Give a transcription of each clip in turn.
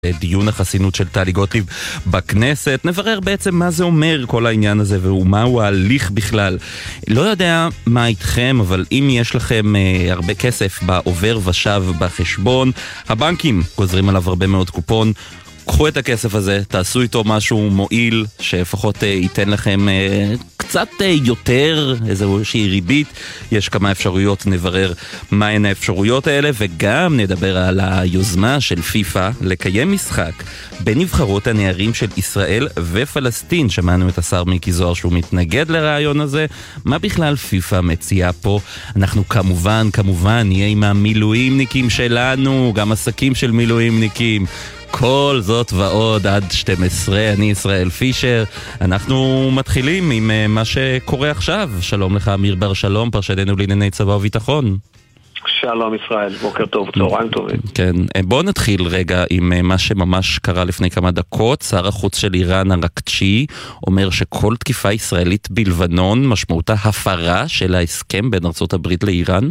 דיון החסינות של טלי גוטליב בכנסת. נברר בעצם מה זה אומר כל העניין הזה ומהו ההליך בכלל. לא יודע מה איתכם, אבל אם יש לכם הרבה כסף בעובר ושב בחשבון, הבנקים גוזרים עליו הרבה מאוד קופון. קחו את הכסף הזה, תעשו איתו משהו מועיל שלפחות ייתן לכם קצת יותר, איזושהי ריבית. יש כמה אפשרויות, נברר מהן האפשרויות האלה, וגם נדבר על היוזמה של פיפה לקיים משחק בנבחרות הנערים של ישראל ופלסטין. שמענו את השר מיקי זוהר שהוא מתנגד לרעיון הזה. מה בכלל פיפה מציעה פה? אנחנו כמובן נהיה עם המילואימניקים שלנו, גם עסקים של מילואימניקים. כל זאת ועוד עד 12. אני ישראל פישר. אנחנו מתחילים עם מה שקורה עכשיו. שלום לך אמיר בר שלום, פרשננו לענייני צבא וביטחון. שלום ישראל, בוקר טוב, צהריים טובים. כן, בואו נתחיל רגע עם מה שממש קרה לפני כמה דקות. שר החוץ של איראן אראקצ'י אומר שכל תקיפה ישראלית בלבנון משמעותה הפרה של ההסכם בין ארצות הברית לאיראן.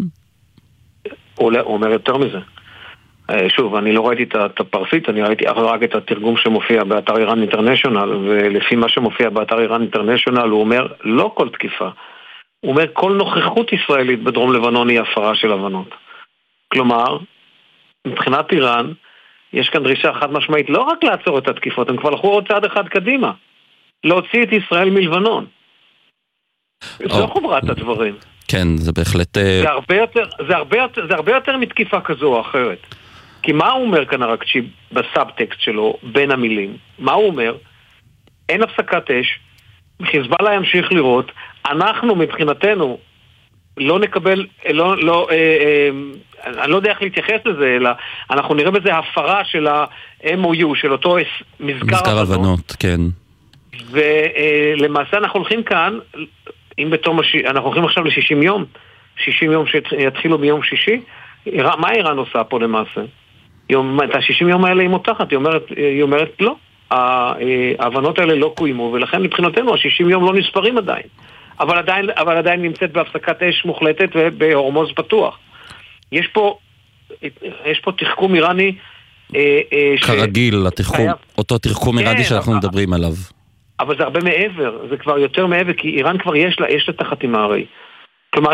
הוא אומר יותר מזה. שוב, אני לא ראיתי את הפרסית, אני ראיתי רק את התרגום שמופיע באתר איראן אינטרנשיונל, ולפי מה שמופיע באתר איראן אינטרנשיונל הוא אומר לא כל תקיפה, הוא אומר כל נוכחות ישראלית בדרום לבנון היא הפרה של הבנות. כלומר, מבחינת איראן יש כאן דרישה חד משמעית לא רק לעצור את התקיפות, הם כבר הלכו עוד צעד אחד קדימה, להוציא את ישראל מלבנון. זו חומרת הדברים. כן, זה בהחלט... זה הרבה יותר מתקיפה כזו או אחרת. כי מה הוא אומר כאן אראקצ'י בסאבטקסט שלו, בין המילים? מה הוא אומר? אין הפסקת אש, חיזבאללה ימשיך לראות, אנחנו מבחינתנו לא נקבל, אני לא יודע איך להתייחס לזה, אלא אנחנו נראה בזה הפרה של ה-MOU, של אותו מזכר הבנות. כן. ולמעשה אנחנו הולכים כאן, אנחנו הולכים עכשיו ל-60 יום, 60 יום שיתחילו ביום שישי. מה איראן עושה פה למעשה? את ה-60 יום האלה היא מותחת, היא אומרת לא, ההבנות האלה לא קוימו, ולכן מבחינתנו ה-60 יום לא נספרים עדיין, אבל עדיין נמצאת בהפסקת אש מוחלטת ובהורמוז פתוח. יש פה תחכום איראני כרגיל, אותו תחכום איראני שאנחנו מדברים עליו. אבל זה הרבה מעבר, זה כבר יותר מעבר, כי איראן כבר יש לה את החתימה הרי. כלומר,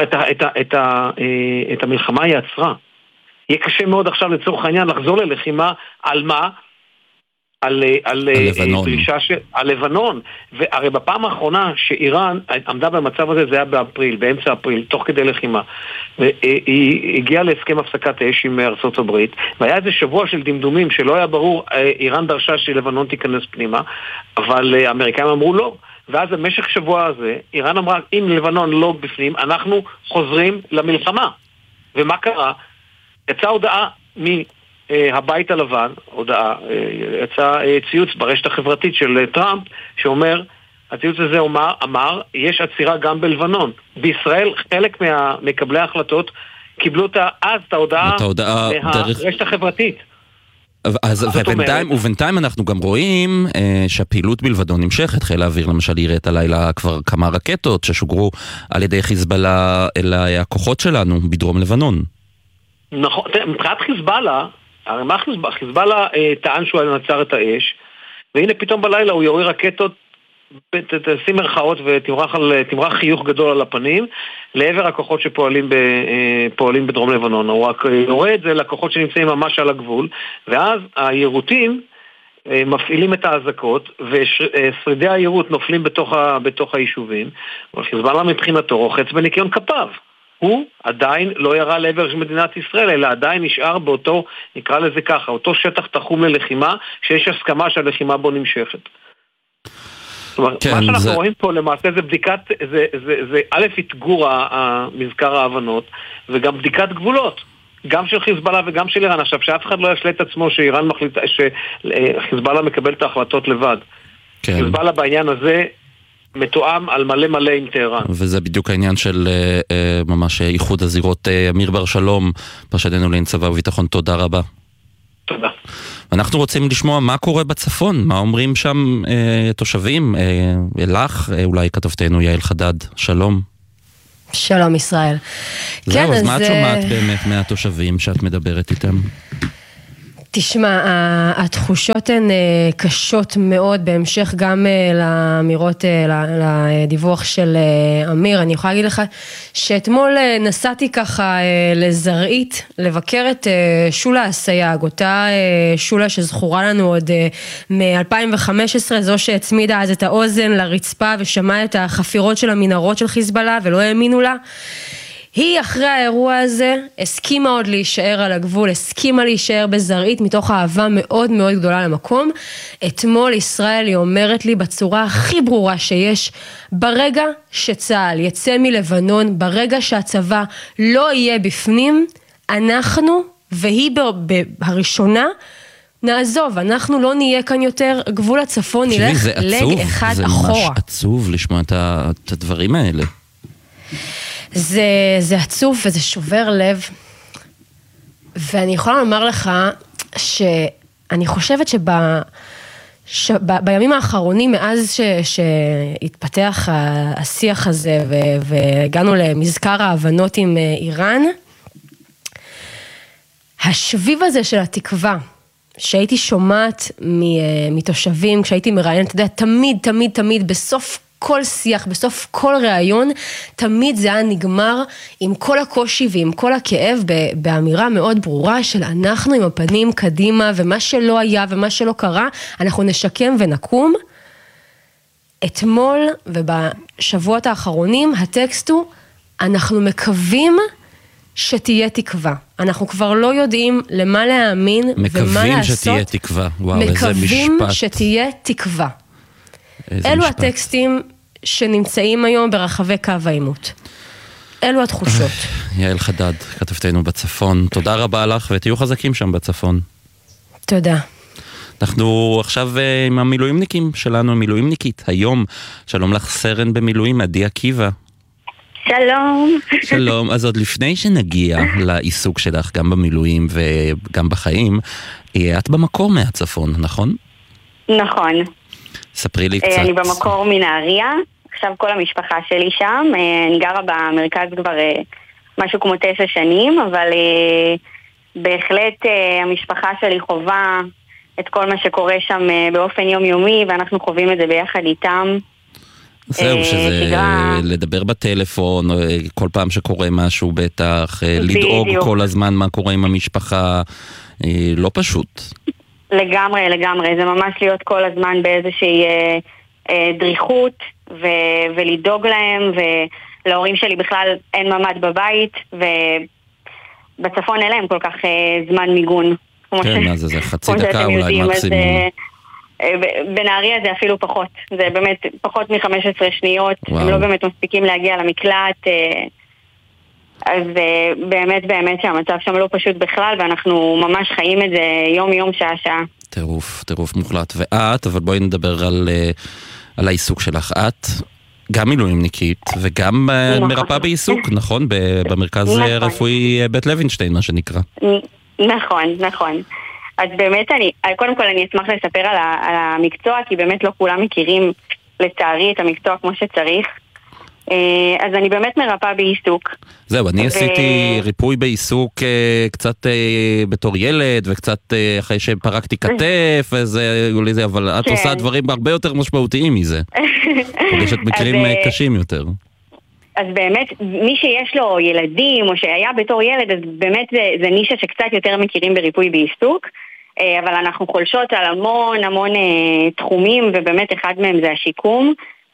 את המלחמה היא עצרה. יהיה קשה מאוד עכשיו לצורך העניין לחזור ללחימה על מה? על דרישה על לבנון. והרי בפעם האחרונה שאיראן עמדה במצב הזה, זה היה באפריל, באמצע אפריל, תוך כדי לחימה. והיא הגיעה להסכם הפסקת אש עם ארצות הברית, והיה איזה שבוע של דמדומים שלא היה ברור, איראן דרשה שלבנון תיכנס פנימה, אבל האמריקאים אמרו לא. ואז במשך שבוע הזה, איראן אמרה, אם לבנון לא בפנים, אנחנו חוזרים למלחמה. ומה קרה? יצאה הודעה מהבית הלבן, יצא ציוץ ברשת החברתית של טראמפ, שאומר, הציוץ הזה אמר, יש עצירה גם בלבנון. בישראל חלק מקבלי ההחלטות קיבלו אז את ההודעה מהרשת החברתית. ובינתיים אנחנו גם רואים שהפעילות בלבנון נמשכת. חיל האוויר למשל יראה את הלילה כבר כמה רקטות ששוגרו על ידי חיזבאללה אל הכוחות שלנו בדרום לבנון. נכון, מבחינת חיזבאללה, הרי מה חיזבאללה טען שהוא נצר את האש, והנה פתאום בלילה הוא יורה רקטות, תשים מרכאות ותמרח חיוך גדול על הפנים לעבר הכוחות שפועלים בדרום לבנון. הוא רק יורה את זה לכוחות שנמצאים ממש על הגבול, ואז היירוטים מפעילים את האזעקות ושרידי היירוט נופלים בתוך היישובים, וחיזבאללה מבחינתו רוחץ בניקיון כפיו. הוא עדיין לא ירה לעבר של מדינת ישראל, אלא עדיין נשאר באותו, נקרא לזה ככה, אותו שטח תחום ללחימה, שיש הסכמה שהלחימה בו נמשכת. זאת אומרת, מה שאנחנו רואים פה למעשה זה בדיקת, זה א' אתגור המזכר ההבנות, וגם בדיקת גבולות, גם של חיזבאללה וגם של איראן. עכשיו, שאף אחד לא ישלה את עצמו שאיראן מחליטה, שחיזבאללה מקבל את ההחלטות לבד. חיזבאללה בעניין הזה מתואם על מלא עם טהרן. וזה בדיוק העניין של ממש איחוד הזירות. אמיר בר שלום, פרשננו לענייני צבא וביטחון, תודה רבה. תודה. אנחנו רוצים לשמוע מה קורה בצפון, מה אומרים שם תושבים. לך, אולי כתבתנו יעל חדד, שלום. שלום ישראל. זהו, אז מה את שומעת באמת מהתושבים שאת מדברת איתם? תשמע, התחושות הן קשות מאוד, בהמשך גם לאמירות, לדיווח של אמיר. אני יכולה להגיד לך שאתמול נסעתי ככה לזרעית, לבקר את שולה אסייג, אותה שולה שזכורה לנו עוד מ-2015, זו שהצמידה אז את האוזן לרצפה ושמעה את החפירות של המנהרות של חיזבאללה ולא האמינו לה. היא אחרי האירוע הזה הסכימה עוד להישאר על הגבול, הסכימה להישאר בזרעית מתוך אהבה מאוד מאוד גדולה למקום. אתמול ישראל היא אומרת לי בצורה הכי ברורה שיש, ברגע שצה"ל יצא מלבנון, ברגע שהצבא לא יהיה בפנים, אנחנו והיא הראשונה נעזוב, אנחנו לא נהיה כאן יותר, גבול הצפון נלך לג אחד אחורה. זה ממש עצוב לשמוע את הדברים האלה. זה עצוב וזה שובר לב, ואני יכולה לומר לך שאני חושבת שבימים האחרונים מאז שהתפתח השיח הזה והגענו למזכר ההבנות עם איראן, השביב הזה של התקווה שהייתי שומעת מתושבים כשהייתי מראיינת, אתה יודע, תמיד בסוף כל שיח, בסוף כל ראיון, תמיד זה היה נגמר עם כל הקושי ועם כל הכאב באמירה מאוד ברורה של אנחנו עם הפנים קדימה, ומה שלא היה ומה שלא קרה, אנחנו נשקם ונקום. אתמול ובשבועות האחרונים הטקסט הוא, אנחנו מקווים שתהיה תקווה. אנחנו כבר לא יודעים למה להאמין ומה לעשות. מקווים שתהיה תקווה. וואו, איזה משפט. מקווים שתהיה תקווה. אלו משפט. הטקסטים שנמצאים היום ברחבי קו העימות. אלו התחושות. יעל חדד, כתבתנו בצפון. תודה רבה לך ותהיו חזקים שם בצפון. תודה. אנחנו עכשיו עם המילואימניקים שלנו, המילואימניקית. היום, שלום לך סרן במילואים, עדי עקיבא. שלום. שלום, אז עוד לפני שנגיע לעיסוק שלך, גם במילואים וגם בחיים, את במקור מהצפון, נכון? נכון. ספרי לי קצת. אני במקור מנהריה, עכשיו כל המשפחה שלי שם, אני גרה במרכז כבר משהו כמו 9 שנים, אבל בהחלט המשפחה שלי חובה את כל מה שקורה שם באופן יומיומי, ואנחנו חווים את זה ביחד איתם. זהו, שזה לדבר בטלפון, כל פעם שקורה משהו בטח, לדאוג כל הזמן מה קורה עם המשפחה, לא פשוט. לגמרי, זה ממש להיות כל הזמן באיזושהי דריכות ולדאוג להם, ולהורים שלי בכלל אין ממד בבית, ובצפון אין להם כל כך זמן מיגון. כן, מה זה חצי דקה אולי מקסימום. בנהריה זה אפילו פחות, זה באמת פחות מ-15 שניות, הם לא באמת מספיקים להגיע למקלט, אז באמת שהמצב שם לא פשוט בכלל, ואנחנו ממש חיים את זה יום שעה. טירוף מוחלט. ואת, אבל בואי נדבר על העיסוק שלך. את גם מילואימניקית וגם מרפאה בעיסוק, נכון? במרכז רפואי בית לוינשטיין, מה שנקרא. נכון. אז באמת קודם כל אני אשמח לספר על המקצוע, כי באמת לא כולם מכירים לצערי את המקצוע כמו שצריך. אז אני באמת מרפאה בעיסוק. זהו, אני עשיתי ריפוי בעיסוק קצת בתור ילד, וקצת אחרי שפרקתי כתף, אבל את עושה דברים הרבה יותר משמעותיים מזה. פוגשת מקרים קשים יותר. אז באמת, מי שיש לו ילדים, או שהיה בתור ילד, אז באמת זה נישה שקצת יותר מכירים בריפוי בעיסוק, אבל אנחנו חולשות על המון תחומים, ובאמת אחד מהם זה השיקום,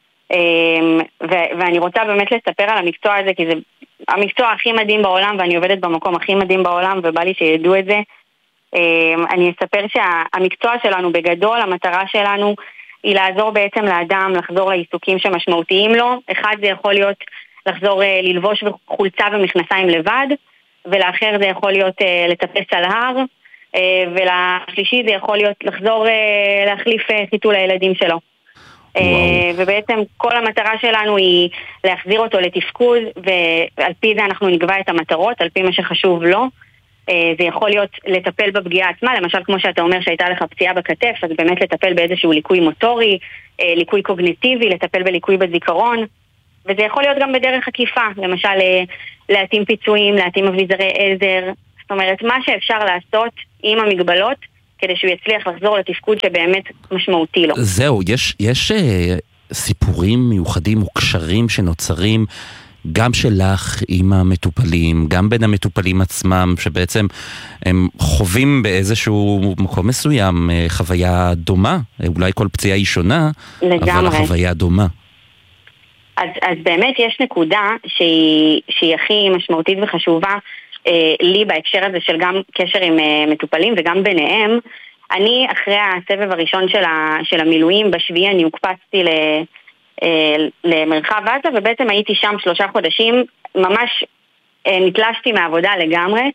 ואני רוצה באמת לספר על המקצוע הזה, כי זה המקצוע הכי מדהים בעולם, ואני עובדת במקום הכי מדהים בעולם, ובא לי שידעו את זה. אני אספר שהמקצוע שלנו בגדול, המטרה שלנו היא לעזור בעצם לאדם לחזור לעיסוקים שמשמעותיים לו. אחד זה יכול להיות לחזור ללבוש חולצה ומכנסיים לבד, ולאחר זה יכול להיות לטפס על הר, ולשלישי זה יכול להיות לחזור להחליף חיתול לילדים שלו. ובעצם כל המטרה שלנו היא להחזיר אותו לתפקוד, ועל פי זה אנחנו נקבע את המטרות, על פי מה שחשוב לו. זה יכול להיות לטפל בפגיעה עצמה, למשל כמו שאתה אומר שהייתה לך פציעה בכתף, אז באמת לטפל באיזשהו ליקוי מוטורי, ליקוי קוגניטיבי, לטפל בליקוי בזיכרון, וזה יכול להיות גם בדרך עקיפה, למשל להתאים פיצויים, להתאים אביזרי עזר, זאת אומרת מה שאפשר לעשות עם המגבלות כדי שהוא יצליח לחזור לתפקוד שבאמת משמעותי לו. זהו, יש סיפורים מיוחדים וקשרים שנוצרים גם שלך עם המטופלים, גם בין המטופלים עצמם, שבעצם הם חווים באיזשהו מקום מסוים חוויה דומה, אולי כל פציעה היא שונה, לגמרי. אבל החוויה דומה. אז באמת יש נקודה שהיא הכי משמעותית וחשובה לי בהקשר הזה של גם קשר עם מטופלים וגם ביניהם. אני אחרי הסבב הראשון של המילואים בשביעי אני הוקפצתי למרחב עזה, ובעצם הייתי שם 3 חודשים, ממש נתלשתי מהעבודה לגמרי,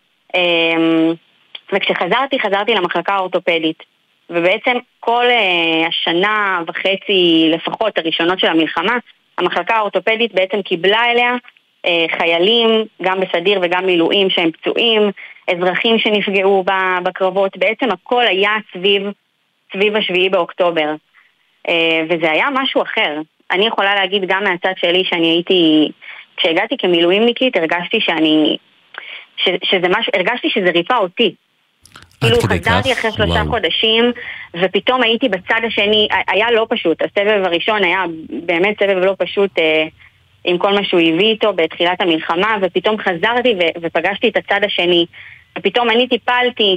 וכשחזרתי למחלקה האורתופדית, ובעצם כל השנה וחצי לפחות הראשונות של המלחמה, המחלקה האורתופדית בעצם קיבלה אליה חיילים, גם בסדיר וגם מילואים שהם פצועים, אזרחים שנפגעו בקרבות, בעצם הכל היה סביב השביעי באוקטובר. וזה היה משהו אחר. אני יכולה להגיד גם מהצד שלי שאני כשהגעתי כמילואימניקית, הרגשתי הרגשתי שזה ריפה אותי. כאילו חזרתי אחרי 3 חודשים, ופתאום הייתי בצד השני, היה לא פשוט. הסבב הראשון היה באמת סבב לא פשוט, עם כל מה שהוא הביא איתו בתחילת המלחמה, ופתאום חזרתי ופגשתי את הצד השני, ופתאום אני טיפלתי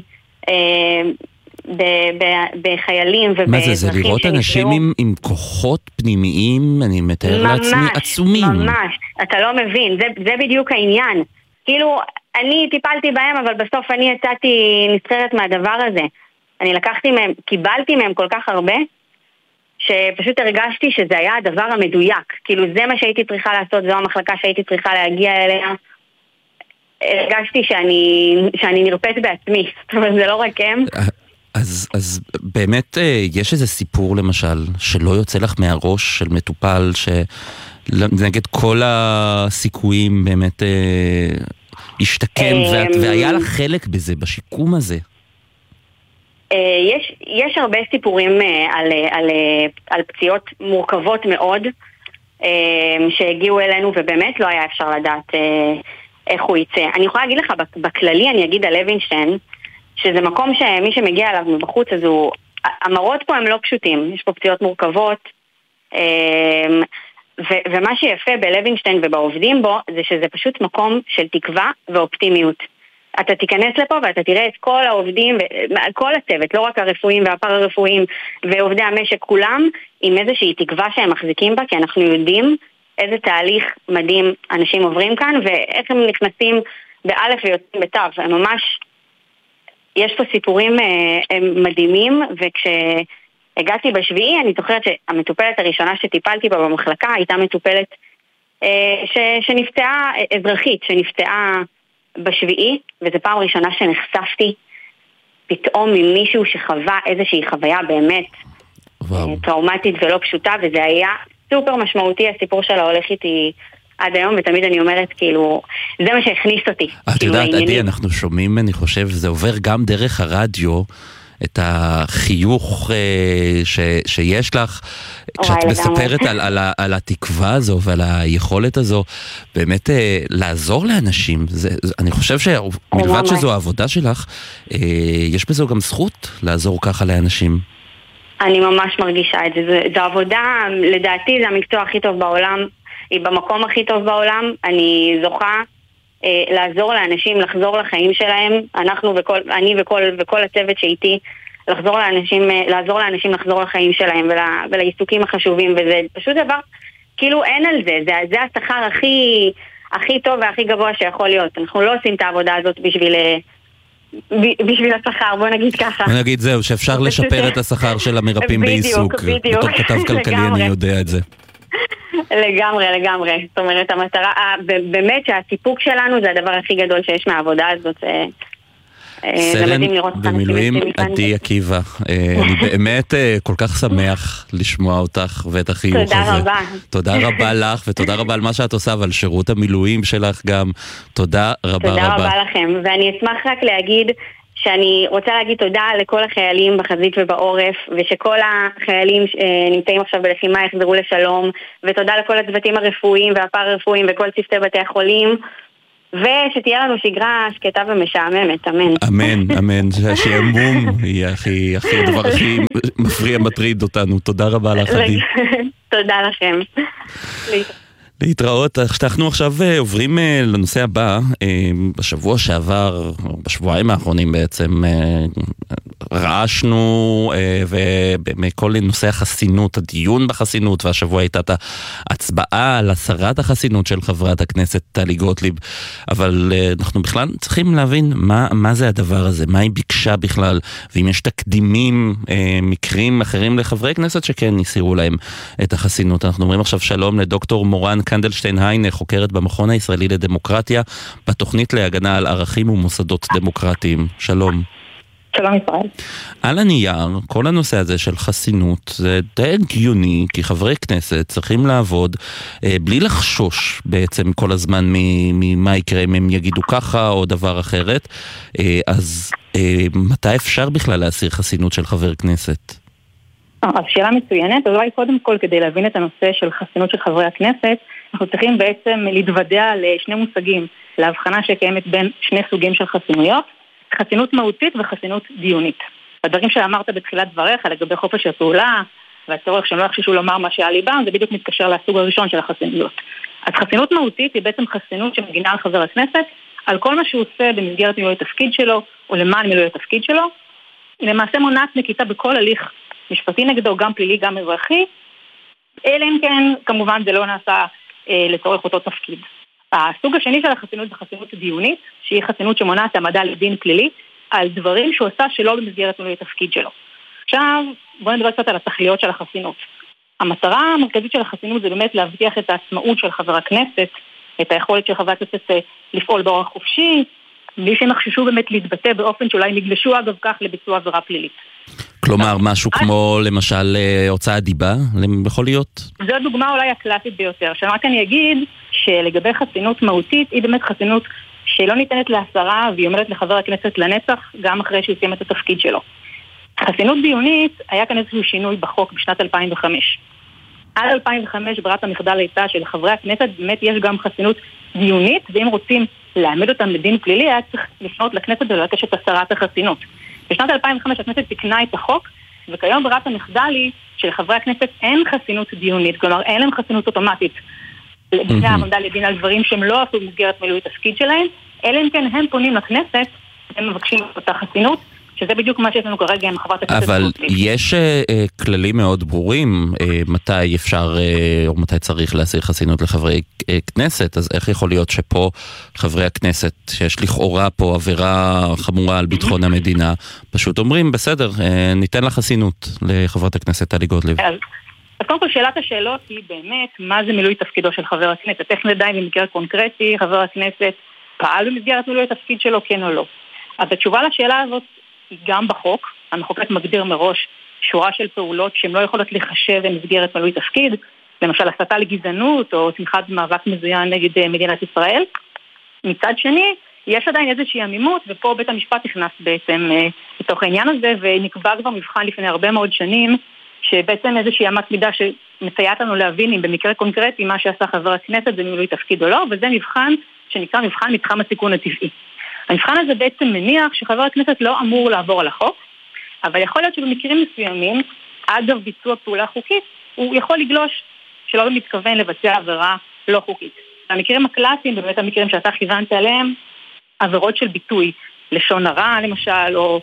בחיילים ובאזרחים. מה זה לראות אנשים עם כוחות פנימיים, אני מתאר לעצמי, עצומים. ממש, אתה לא מבין, זה בדיוק העניין. כאילו, אני טיפלתי בהם, אבל בסוף אני יצאתי נזכרת מהדבר הזה. אני לקחתי מהם, קיבלתי מהם כל כך הרבה, שפשוט הרגשתי שזה היה הדבר המדויק. כאילו, זה מה שהייתי צריכה לעשות, זו המחלקה שהייתי צריכה להגיע אליה. הרגשתי שאני נרפאת בעצמי, אבל זה לא רק הם. אז באמת יש איזה סיפור למשל שלא יוצא לך מהראש של מטופל שנגד כל הסיכויים באמת השתקם והיה לך חלק בזה, בשיקום הזה? יש הרבה סיפורים על פציעות מורכבות מאוד שהגיעו אלינו, ובאמת לא היה אפשר לדעת איך הוא יצא. אני יכולה להגיד לך בכללי, אני אגיד על לוינשטיין, שזה מקום שמי שמגיע אליו מבחוץ, אז המראות פה הם לא פשוטים, יש פה פציעות מורכבות, ומה שיפה בלוינשטיין ובעובדים בו, זה שזה פשוט מקום של תקווה ואופטימיות. אתה תיכנס לפה ואתה תראה את כל העובדים, כל הצוות, לא רק הרפואיים והפארה-רפואיים ועובדי המשק, כולם עם איזושהי תקווה שהם מחזיקים בה, כי אנחנו יודעים איזה תהליך מדהים אנשים עוברים כאן, ואיך הם נכנסים באלף ויוצאים בתו. הם ממש, יש פה סיפורים מדהימים, וכשהגעתי בשביעי, אני זוכרת שהמטופלת הראשונה שטיפלתי בה במחלקה, הייתה מטופלת שנפצעה, אזרחית, שנפצעה בשביעי, וזו פעם ראשונה שנחשפתי פתאום ממישהו שחווה איזושהי חוויה באמת טראומטית ולא פשוטה, וזה היה סופר משמעותי. הסיפור שלה הולך איתי עד היום, ותמיד אני אומרת, כאילו, זה מה שהכניס אותי. את יודעת, עדי, אנחנו שומעים, אני חושב, זה עובר גם דרך הרדיו, את החיוך שיש לך, כשאת מספרת על התקווה הזו ועל היכולת הזו, באמת לעזור לאנשים. אני חושב שמלבד שזו העבודה שלך, יש בזו גם זכות לעזור ככה לאנשים. אני ממש מרגישה את זה. זו עבודה, לדעתי זה המקצוע הכי טוב בעולם, היא במקום הכי טוב בעולם. אני זוכה לעזור לאנשים לחזור לחיים שלהם, אני וכל הצוות שאיתי, לעזור לאנשים לחזור לחיים שלהם ולעיסוקים החשובים, וזה פשוט דבר, כאילו אין על זה, זה השכר הכי טוב והכי גבוה שיכול להיות. אנחנו לא עושים את העבודה הזאת בשביל השכר, בוא נגיד ככה. בוא נגיד זהו, שאפשר לשפר את השכר של המרפאים בעיסוק. בתור כתב כלכלי אני יודע את זה. לגמרי. זאת אומרת, המטרה, באמת שהסיפוק שלנו זה הדבר הכי גדול שיש מהעבודה הזאת. סרן במילואים עדי עקיבא, אני באמת כל כך שמח לשמוע אותך ואת החיוך הזה. תודה רבה. תודה רבה לך ותודה רבה על מה שאת עושה ועל שירות המילואים שלך גם. תודה רבה. תודה רבה לכם, ואני אשמח רק להגיד שאני רוצה להגיד תודה לכל החיילים בחזית ובעורף, ושכל החיילים נמצאים עכשיו בלחימה יחזרו לשלום, ותודה לכל הצוותים הרפואיים והפארה-רפואיים וכל צוותי בתי החולים, ושתהיה לנו שגרה שקטה ומשעממת, אמן. אמן, אמן, שהשעמום היא הדבר הכי מפריע, מטריד אותנו. תודה רבה לך, עדי. תודה לכם. להתראות. אנחנו עכשיו עוברים לנושא הבא. בשבוע שעבר, בשבועיים האחרונים בעצם, רעשנו ומכל נושא החסינות, הדיון בחסינות, והשבוע הייתה את ההצבעה על הסרת החסינות של חברת הכנסת טלי גוטליב. אבל אנחנו בכלל צריכים להבין מה זה הדבר הזה, מה היא ביקשה בכלל, ואם יש תקדימים, מקרים אחרים לחברי כנסת שכן הסירו להם את החסינות. אנחנו אומרים עכשיו שלום לדוקטור מורן קנדלשטיין היינה, חוקרת במכון הישראלי לדמוקרטיה, בתוכנית להגנה על ערכים ומוסדות דמוקרטיים. שלום. שלום ישראל. על הנייר, כל הנושא הזה של חסינות זה די הגיוני, כי חברי כנסת צריכים לעבוד בלי לחשוש בעצם כל הזמן ממה יקרה אם הם יגידו ככה או דבר אחרת. אז מתי אפשר בכלל להסיר חסינות של חבר כנסת? אז שאלה מצוינת. אז אולי קודם כל, כדי להבין את הנושא של חסינות של חברי הכנסת, אנחנו צריכים בעצם להתוודע לשני מושגים, להבחנה שקיימת בין שני סוגים של חסינויות, חסינות מהותית וחסינות דיונית. הדברים שאמרת בתחילת דבריך לגבי חופש הפעולה והצורך שהם לא יחששו לומר מה שעל ליבם, זה בדיוק מתקשר לסוג הראשון של החסינויות. אז חסינות מהותית היא בעצם חסינות שמגינה על חבר הכנסת, על כל מה שהוא עושה במסגרת מילוי התפקיד שלו, או למען מילוי התפקיד שלו. היא למעשה מונעת נקיטה בכל הליך משפטי נגדו, גם פלילי, גם אזרחי, אלא אם כן, כמובן זה לא נעשה לצורך אותו תפקיד. הסוג השני של החסינות זה חסינות דיונית, שהיא חסינות שמונעת העמדה לדין פלילי, על דברים שהוא עושה שלא במסגרת מילוי התפקיד שלו. עכשיו, בואו נדבר קצת על התכליות של החסינות. המטרה המרכזית של החסינות זה באמת להבטיח את העצמאות של חבר הכנסת, את היכולת של חבר הכנסת לפעול באורח חופשי, בלי שהם יחששו באמת להתבטא באופן שאולי נגלשו אגב כך לביצוע עבירה פלילית. כלומר, משהו כמו למשל הוצאת דיבה, יכול להיות? זו הדוגמה אולי הקלאסית ביותר. עכשיו רק אני אגיד שלגבי חסינות מהותית, היא באמת חסינות שלא ניתנת להסרה, והיא אומרת לחבר הכנסת לנצח, גם אחרי שהוא סיים את התפקיד שלו. חסינות דיונית, היה כאן איזשהו שינוי בחוק בשנת 2005. עד 2005 ברירת המחדל הייתה שלחברי הכנסת באמת יש גם חסינות דיונית, ואם רוצים להעמיד אותם לדין פלילי, היה צריך לפנות לכנסת ולבקש את הסרת החסינות. בשנת 2005 הכנסת תיקנה את החוק, וכיום ברירת המחדל היא שלחברי הכנסת אין חסינות דיונית, כלומר אין להם חסינות אוטומטית לבני העמדה לדין על דברים שהם לא עשו במסגרת מילוי תפקיד שלהם, אלא אם כן הם פונים לכנסת, הם מבקשים את אותה חסינות, שזה בדיוק מה שיש לנו כרגע עם חברת הכנסת. אבל יש כללים מאוד ברורים מתי אפשר או מתי צריך להסיר חסינות לחברי כנסת, אז איך יכול להיות שפה חברי הכנסת, שיש לכאורה פה עבירה חמורה על ביטחון המדינה, פשוט אומרים בסדר, ניתן לה חסינות לחברת הכנסת טלי גוטליב. אז קודם כל שאלת השאלות היא באמת מה זה מילוי תפקידו של חבר הכנסת, איך נדע אם במקרה קונקרטי חבר הכנסת פעל במסגרת מילוי התפקיד שלו כן או לא. אז התשובה לשאלה הזאת היא גם בחוק, המחוקק מגדיר מראש שורה של פעולות שהן לא יכולות לחשב במסגרת מילוי תפקיד, למשל הסתה לגזענות או תמיכת מאבק מזוין נגד מדינת ישראל. מצד שני, יש עדיין איזושהי עמימות, ופה בית המשפט נכנס בעצם לתוך העניין הזה, ונקבע כבר מבחן לפני הרבה מאוד שנים, שבעצם איזושהי אמת מידה שמסייעת לנו להבין אם במקרה קונקרטי מה שעשה חבר הכנסת זה מילוי תפקיד או לא, וזה מבחן שנקרא מבחן מתחם הסיכון הטבעי. המבחן הזה בעצם מניח שחבר הכנסת לא אמור לעבור על החוק, אבל יכול להיות שבמקרים מסוימים, אגב ביצוע פעולה חוקית, הוא יכול לגלוש שלא במתכוון לבצע עבירה לא חוקית. המקרים הקלאסיים, באמת המקרים שאתה כיוונת עליהם, עבירות של ביטוי, לשון הרע למשל, או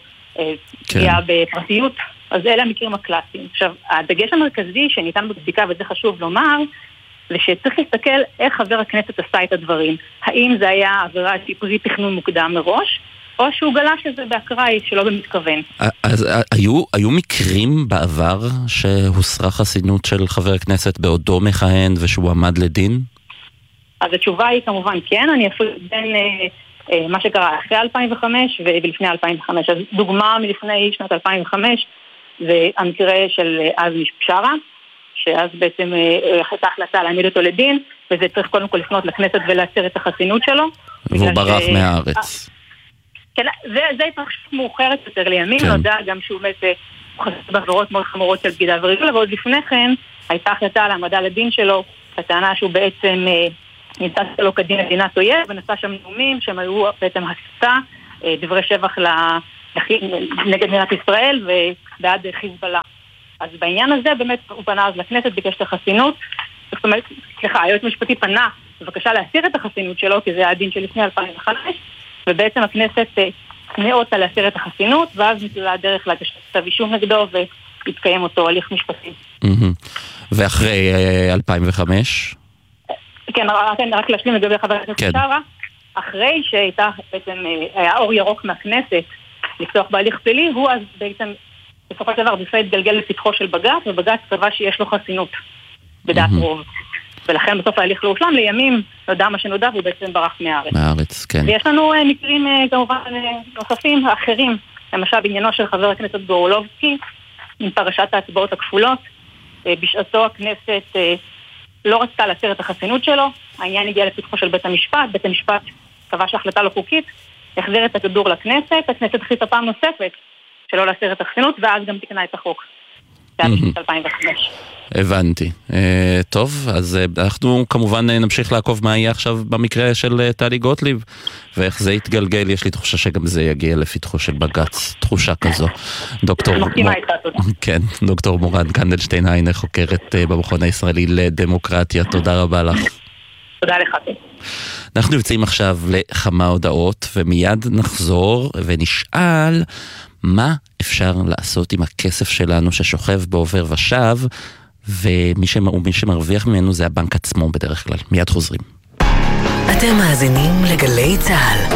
פגיעה בפרטיות, אז אלה המקרים הקלאסיים. עכשיו, הדגש המרכזי שניתן בפסיקה, וזה חשוב לומר, זה שצריך להסתכל איך חבר הכנסת עשה את הדברים. האם זה היה עבירה שהיא פרי תכנון מוקדם מראש, או שהוא גלש לזה באקראי שלא במתכוון. אז היו מקרים בעבר שהוסרה חסינות של חבר הכנסת בעודו מכהן ושהוא עמד לדין? אז התשובה היא כמובן כן, אני אפילו בין מה שקרה אחרי 2005 ולפני 2005. אז דוגמה מלפני שנת 2005 זה המקרה של עזמי בשארה, שאז בעצם הייתה החלטה להעמיד אותו לדין, וזה צריך קודם כל לפנות לכנסת ולהסיר את החסינות שלו. והוא ברח מהארץ. כן, זה התרחשות מאוחרת יותר לימים, נודע גם שהוא באמת חשב בעבירות מאוד חמורות של בגידה וריגול, ועוד לפני כן הייתה החלטה על העמדה לדין שלו, הטענה שהוא בעצם נמצא שלא כדין מדינת אויב, ונשא שם נאומים שהם היו בעצם הסתה, דברי שבח נגד מדינת ישראל ובעד חיזבאללה. אז בעניין הזה באמת הוא פנה אז לכנסת, ביקש את החסינות, זאת אומרת, היועץ המשפטי פנה בבקשה להסיר את החסינות שלו, כי זה הדין של לפני 2005, ובעצם הכנסת נאותה להסיר את החסינות, ואז נסללה הדרך להגשת כתב אישום נגדו, והתקיים אותו הליך משפטי. ואחרי 2005? כן, רק להשלים לגבי חבר הכנסת שרה, אחרי שהייתה בעצם, היה אור ירוק מהכנסת לפתוח בהליך פלילי, הוא אז בעצם בסופו של דבר ניסה להתגלגל לפתחו של בג"ץ, ובג"ץ קבע שיש לו חסינות בדעת רוב. ולכן בסוף ההליך לא הושלם, לימים נודע מה שנודע, והוא בעצם ברח מהארץ. כן. ויש לנו מקרים כמובן נוספים אחרים, למשל בעניינו של חבר הכנסת גורלובסקי, עם פרשת ההצבעות הכפולות. בשעתו הכנסת לא רצתה להסיר את החסינות שלו, העניין הגיע לפתחו של בית המשפט, בית המשפט קבע שהחלטה לא חוקית, החזיר את הכדור לכנסת, הכנסת החליטה פעם נוספת שלא להסיר את החסינות, ואז גם תקנה את החוק. זה היה בשנת 2005. הבנתי. טוב, אז אנחנו כמובן נמשיך לעקוב מה יהיה עכשיו במקרה של טלי גוטליב, ואיך זה יתגלגל, יש לי תחושה שגם זה יגיע לפתחו של בג"ץ, תחושה כזו. כן, דוקטור מורן קנדלשטיין, חוקרת במכון הישראלי לדמוקרטיה, תודה רבה לך. תודה לך. אנחנו יוצאים עכשיו לכמה הודעות, ומיד נחזור ונשאל מה אפשר לעשות עם הכסף שלנו ששוכב בעובר ושב, ומי שמרוויח ממנו זה הבנק עצמו בדרך כלל. מיד חוזרים. אתם מאזינים לגלי צהל.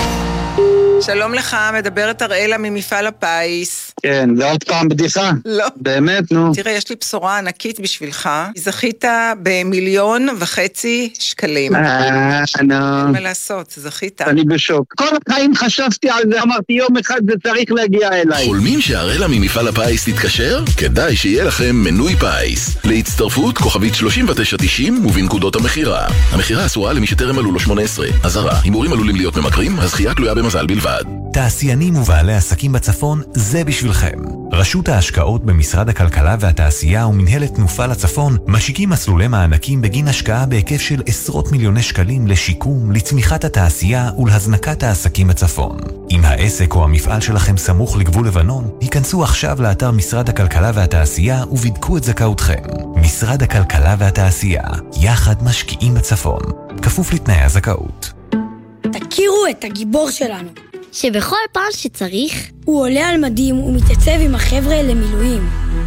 שלום לך, מדברת אראלה ממפעל הפיס. כן, זה עוד פעם בדיחה? לא. באמת, נו. תראה, יש לי בשורה ענקית בשבילך. זכית ב1.5 שקלים. נו. אין מה לעשות, זכית. אני בשוק. כל החיים חשבתי על זה, אמרתי יום אחד זה צריך להגיע אליי. חולמים שהאראלה ממפעל הפיס תתקשר? כדאי שיהיה לכם מנוי פיס. להצטרפות כוכבית 3990 ובנקודות המחירה. המחירה אסורה למי שטרם מלאו לו 18. אזהרה, הימורים עלולים להיות ממכרים, הזכייה תלויה במזל בלבד. תעשיינים ובעלי עסקים בצפון, זה בשבילכם. רשות ההשקעות במשרד הכלכלה והתעשייה ומנהלת תנופה לצפון משיקים מסלולי מענקים בגין השקעה בהיקף של עשרות מיליוני שקלים לשיקום, לצמיחת התעשייה ולהזנקת העסקים בצפון. אם העסק או המפעל שלכם סמוך לגבול לבנון, היכנסו עכשיו לאתר משרד הכלכלה והתעשייה ובדקו את זכאותכם. משרד הכלכלה והתעשייה, יחד משקיעים בצפון. כפוף לתנאי הזכאות. תכירו את הגיבור שלנו, שבכל פעם שצריך הוא עולה על מדים ומתייצב עם החבר'ה למילואים.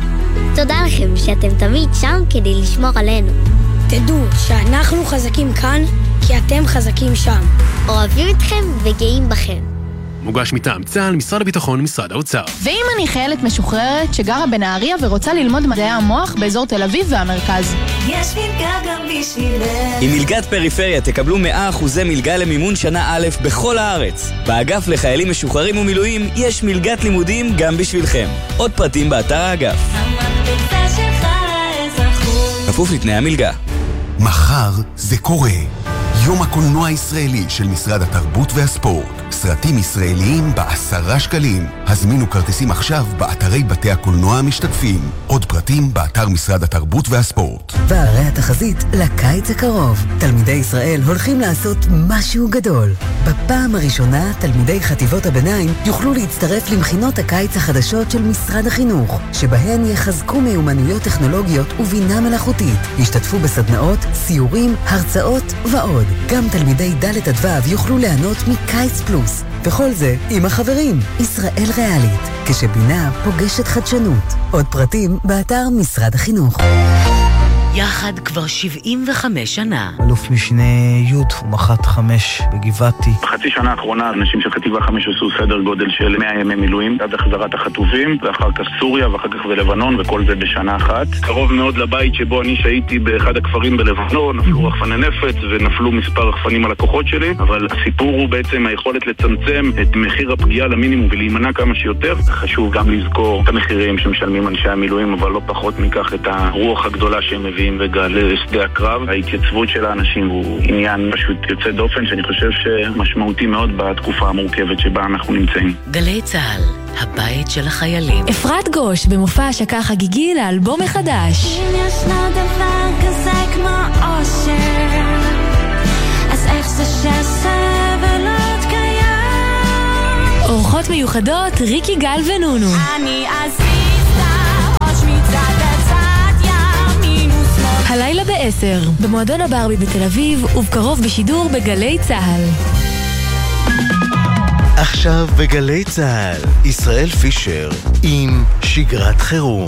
תודה לכם שאתם תמיד שם כדי לשמור עלינו. תדעו שאנחנו חזקים כאן כי אתם חזקים שם. אוהבים אתכם וגאים בכם. מוגש מטעם צה"ל, משרד הביטחון, משרד האוצר. ואם אני חיילת משוחררת שגרה בנהריה ורוצה ללמוד מדעי המוח באזור תל אביב והמרכז? יש מלגה גם בשבילך. עם מלגת פריפריה תקבלו 100% מלגה למימון שנה א' בכל הארץ. באגף לחיילים משוחררים ומילואים יש מלגת לימודים גם בשבילכם. עוד פרטים באתר האגף. המקפצה שלך לאזרחות. כפוף לתנאי המלגה. מחר זה קורה. יום הקולנוע הישראלי של משרד התרבות והספורט. סרטים ישראליים ב10 שקלים. הזמינו כרטיסים עכשיו באתרי בתי הקולנוע המשתתפים. עוד פרטים באתר משרד התרבות והספורט. והרי התחזית לקיץ הקרוב. תלמידי ישראל הולכים לעשות משהו גדול. בפעם הראשונה תלמידי חטיבות הביניים יוכלו להצטרף למכינות הקיץ החדשות של משרד החינוך, שבהן יחזקו מיומנויות טכנולוגיות ובינה מלאכותית. ישתתפו בסדנאות, סיורים, הרצאות ועוד. גם תלמידי ד' עד ו' יוכלו ליהנות מקיץ פלוס. וכל זה עם החברים. ישראל ריאלית, כשבינה פוגשת חדשנות. עוד פרטים באתר משרד החינוך. יחד כבר 75 שנה. אלוף משנה י' ומח"ט 5 בגבעתי. בחצי שנה האחרונה אנשים של חטיבה 5 עשו סדר גודל של 100 ימי מילואים עד החזרת החטופים, ואחר כך סוריה ואחר כך בלבנון, וכל זה בשנה אחת. קרוב מאוד לבית שבו אני שהייתי באחד הכפרים בלבנון, נפלו רחפני נפץ ונפלו מספר רחפנים על הכוחות שלי, אבל הסיפור הוא בעצם היכולת לצמצם את מחיר הפגיעה למינימום ולהימנע כמה שיותר. חשוב גם לזכור את המחירים שמשלמים אנשי המילואים, אבל לא פחות מכך את הרוח הגדולה שהם מביאים וגל שדה הקרב. ההתייצבות של האנשים הוא עניין פשוט יוצא דופן, שאני חושב שמשמעותי מאוד בתקופה המורכבת שבה אנחנו נמצאים. גלי צהל, הבית של החיילים. אפרת גוש במופע השקה חגיגי לאלבום החדש. אם ישנו דבר כזה כמו אושר, איך זה שהסבל עוד קיים. אורחות מיוחדות ריקי גל ונונו. אני אזיזתה עוד מצד לצד ימין ושמאל. הלילה ב-10 במועדון הברבי בתל אביב ובקרוב בשידור בגלי צהל. עכשיו בגלי צהל ישראל פישר עם שגרת חירום.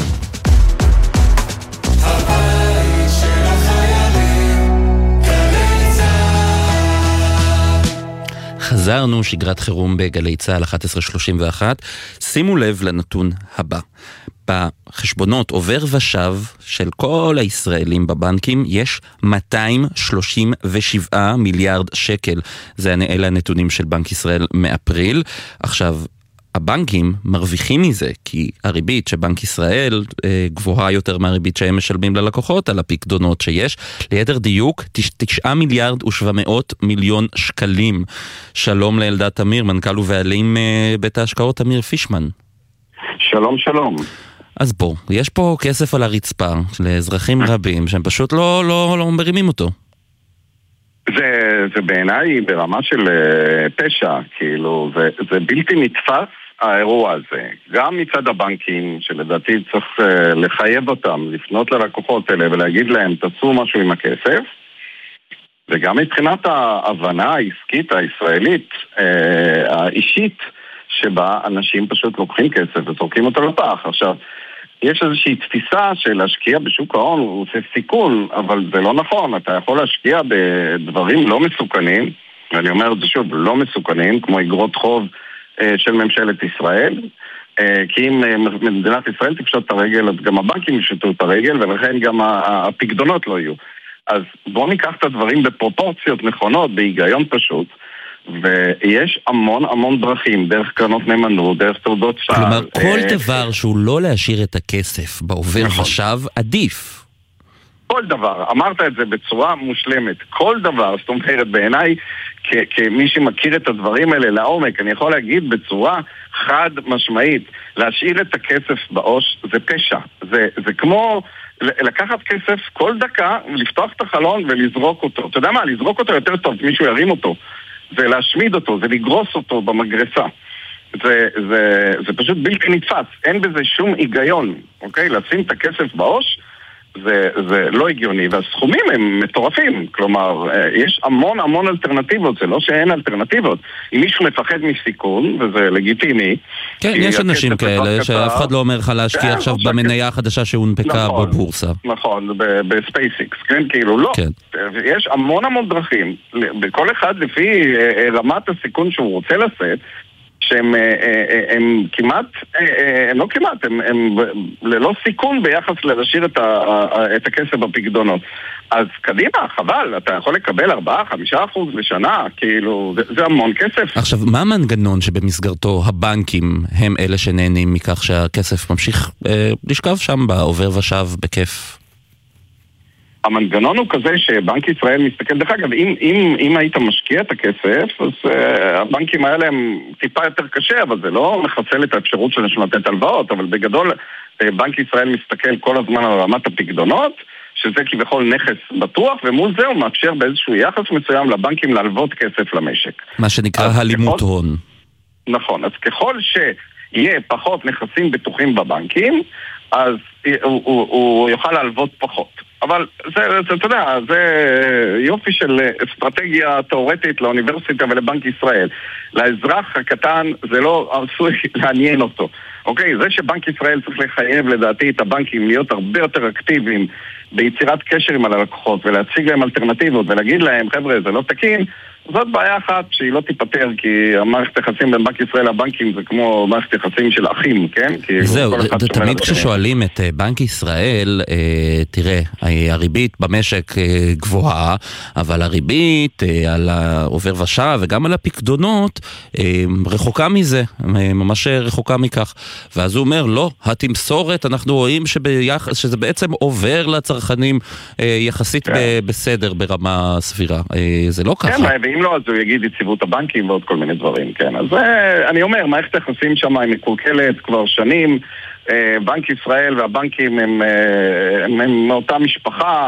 הבית של החיילים, גלי צהל. חזרנו, שגרת חירום בגלי צהל 11:31. שימו לב לנתון הבא. בחשבונות עובר ושב של כל הישראלים בבנקים יש 237 מיליארד שקל. אלה הנתונים של בנק ישראל מאפריל. עכשיו, הבנקים מרוויחים מזה, כי הריבית שבנק ישראל גבוהה יותר מהריבית שהם משלמים ללקוחות על הפקדונות שיש. ליתר דיוק, 9 מיליארד ו700 מיליון שקלים. שלום לאלדד תמיר, מנכ"ל ובעלים בית ההשקעות אמיר פישמן. שלום, שלום. אז בוא, יש פה כסף על הרצפה לאזרחים רבים שהם פשוט לא מרימים אותו. זה בעיניי ברמה של פשע, כאילו, זה בלתי נתפס האירוע הזה. גם מצד הבנקים, שלדעתי צריך לחייב אותם, לפנות ללקוחות האלה ולהגיד להם, תעשו משהו עם הכסף, וגם מבחינת ההבנה העסקית הישראלית, האישית, שבה אנשים פשוט לוקחים כסף וזורקים אותו לפח. עכשיו, יש איזושהי תפיסה של להשקיע בשוק ההון, הוא עושה סיכון, אבל זה לא נכון. אתה יכול להשקיע בדברים לא מסוכנים, ואני אומר את זה שוב, לא מסוכנים, כמו אגרות חוב של ממשלת ישראל, כי אם מדינת ישראל תפשוט את הרגל, אז גם הבנקים ישתו את הרגל, ולכן גם הפקדונות לא יהיו. אז בואו ניקח את הדברים בפרופורציות נכונות, בהיגיון פשוט, ויש המון דרכים, דרך קרנות נאמנות, דרך תעודות סל. כלומר, כל דבר שהוא לא להשאיר את הכסף בעובר ושב, עדיף. כל דבר, אמרת את זה בצורה מושלמת, כל דבר, זאת אומרת בעיניי, כמי שמכיר את הדברים האלה לעומק, אני יכול להגיד בצורה חד משמעית, להשאיר את הכסף בעו"ש זה פשע, זה כמו לקחת כסף כל דקה, לפתוח את החלון ולזרוק אותו. אתה יודע מה, לזרוק אותו יותר טוב, מישהו ירים אותו. זה להשמיד אותו, זה לגרוס אותו במגרסה. זה פשוט בלתי נתפס, אין בזה שום היגיון, אוקיי? לשים את הכסף בעו"ש, זה לא הגיוני, והסכומים הם מטורפים, כלומר, יש המון אלטרנטיבות, זה לא שאין אלטרנטיבות. אם מישהו מפחד מסיכון, וזה לגיטימי. כן, יש אנשים כאלה, שאף אחד לא אומר לך להשקיע עכשיו במניה החדשה שהונפקה בבורסה. נכון, בספייסיקס, כן, כאילו לא. יש המון דרכים, בכל אחד לפי רמת הסיכון שהוא רוצה לשאת, שהם כמעט, הם לא כמעט, הם ללא סיכון ביחס להשאיר את הכסף בפקדונות. אז קדימה, חבל, אתה יכול לקבל 4-5% לשנה, כאילו, זה המון כסף. עכשיו, מה המנגנון שבמסגרתו הבנקים הם אלה שנהנים מכך שהכסף ממשיך לשכב שם בעובר ושב בכיף? המנגנון הוא כזה שבנק ישראל מסתכל, דרך אגב, אם היית משקיע את הכסף, אז הבנקים האלה הם טיפה יותר קשה, אבל זה לא מחסל את האפשרות של לתת הלוואות, אבל בגדול בנק ישראל מסתכל כל הזמן על רמת הפקדונות, שזה כביכול נכס בטוח, ומול זה הוא מאפשר באיזשהו יחס מסוים לבנקים להלוות כסף למשק. מה שנקרא הלימות הון. נכון, אז ככל שיהיה פחות נכסים בטוחים בבנקים, אז הוא יוכל להלוות פחות. אבל זה, אתה יודע, זה יופי של אסטרטגיה תיאורטית לאוניברסיטה ולבנק ישראל. לאזרח הקטן זה לא עשוי לעניין אותו. אוקיי, זה שבנק ישראל צריך לחייב לדעתי את הבנקים להיות הרבה יותר אקטיביים ביצירת קשר עם הלקוחות ולהציג להם אלטרנטיבות ולהגיד להם, חבר'ה, זה לא תקין, זאת בעיה אחת שהיא לא תיפטר, כי המערכת יחסים בין בנק ישראל לבנקים זה כמו מערכת יחסים של אחים, כן? זהו, תמיד כששואלים את בנק ישראל, תראה, הריבית במשק גבוהה, אבל הריבית על העובר ושב וגם על הפקדונות רחוקה מזה, ממש רחוקה מכך. ואז הוא אומר, לא, התמסורת, אנחנו רואים שזה בעצם עובר לצרכנים יחסית בסדר, ברמה סבירה. זה לא ככה. אם לא, אז הוא יגיד יציבות הבנקים ועוד כל מיני דברים, כן. אז אני אומר, מערכת היחסים שם היא מקולקלת כבר שנים, בנק ישראל והבנקים הם מאותה משפחה,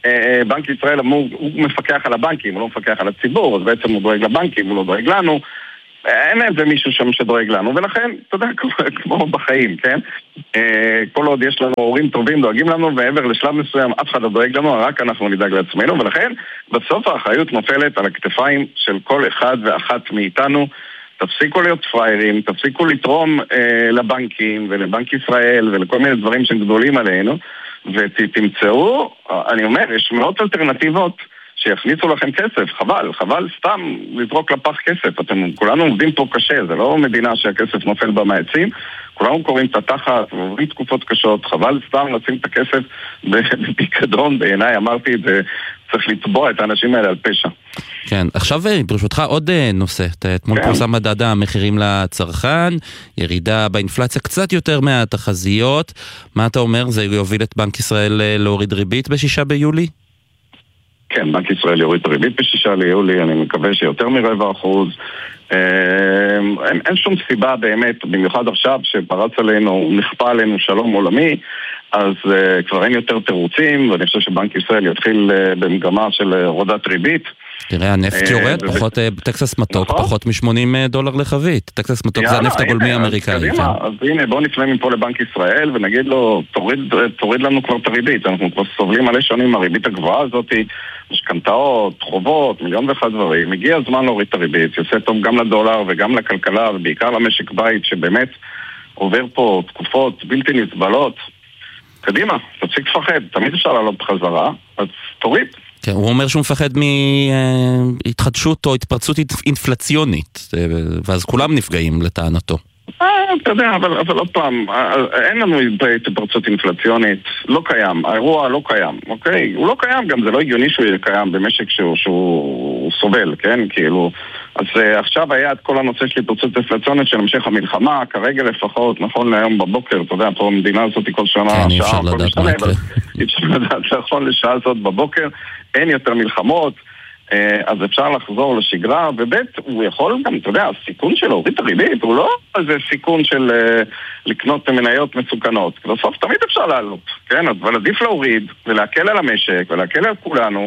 בנק ישראל הוא מפקח על הבנקים, הוא לא מפקח על הציבור, אז בעצם הוא דואג לבנקים, הוא לא דואג לנו. אין איזה מישהו שם שדואג לנו, ולכן, אתה יודע, כמו בחיים, כן? כל עוד יש לנו הורים טובים, דואגים לנו, ועבר לשלב מסוים, אף אחד לא דואג לנו, רק אנחנו נדאג לעצמנו, ולכן, בסוף האחריות נופלת על הכתפיים של כל אחד ואחת מאיתנו. תפסיקו להיות פריירים, תפסיקו לתרום לבנקים ולבנק ישראל ולכל מיני דברים שהם גדולים עלינו, ותמצאו, אני אומר, יש מאות אלטרנטיבות שיכניסו לכם כסף, חבל סתם לזרוק לפח כסף. כולנו עובדים פה קשה, זה לא מדינה שהכסף נופל בה מהעצים, כולנו קוראים את התחת ועוברים תקופות קשות, חבל סתם לשים את הכסף בפיקדון, בעיניי אמרתי את זה, צריך לטבוע את האנשים האלה על פשע. כן, עכשיו ברשותך עוד נושא, אתמול פורסם מדד המחירים לצרכן, ירידה באינפלציה קצת יותר מהתחזיות, מה אתה אומר, זה יוביל את בנק ישראל להוריד ריבית ב6 ביולי? כן, בנק ישראל יוריד את הריבית ב6 ליולי, אני מקווה שיותר מ0.25%. אין שום סיבה באמת, במיוחד עכשיו שפרץ עלינו, נכפה עלינו שלום עולמי, אז כבר אין יותר תירוצים, ואני חושב שבנק ישראל יתחיל במגמה של הורדת ריבית. תראה, הנפט יורד, פחות טקסס מתוק, פחות $80 לחבית. טקסס מתוק זה הנפט הגולמי האמריקאי. אז הנה, בואו נפנה מפה לבנק ישראל ונגיד לו, תוריד לנו כבר את הריבית. אנחנו כבר סובלים מלא שנים מהריבית הגבוהה הזאת, משכנתאות, חובות, מיליון ואחד דברים. הגיע הזמן להוריד את הריבית, יוצא טוב גם לדולר וגם לכלכלה, ובעיקר למשק בית, שבאמת עובר פה תקופות בלתי נסבלות. קדימה, תפסיק לפחד, תמיד אפשר לעלות בחזרה, אז תוריד. כן, הוא אומר שהוא מפחד מהתחדשות או התפרצות אינפלציונית, ואז כולם נפגעים לטענתו. אתה יודע, אבל עוד פעם, אין לנו התפרצות אינפלציונית, לא קיים, האירוע לא קיים, אוקיי? הוא לא קיים, גם זה לא הגיוני שהוא יהיה קיים במשק שהוא סובל, כן? כאילו, אז עכשיו היה את כל הנושא של התפרצות אינפלציונית של המשך המלחמה, כרגע לפחות, נכון להיום בבוקר, אתה יודע, פה המדינה הזאת כל שנה, כן, אי אפשר לדעת מה יקרה. אי אפשר לדעת, נכון לשעה הזאת בבוקר, אין יותר מלחמות, אז אפשר לחזור לשגרה, ובית הוא יכול גם, אתה יודע, הסיכון של להוריד את הריבית הוא לא איזה סיכון של לקנות מניות מסוכנות, בסוף תמיד אפשר לעלות, כן? אבל עדיף להוריד ולהקל על המשק ולהקל על כולנו,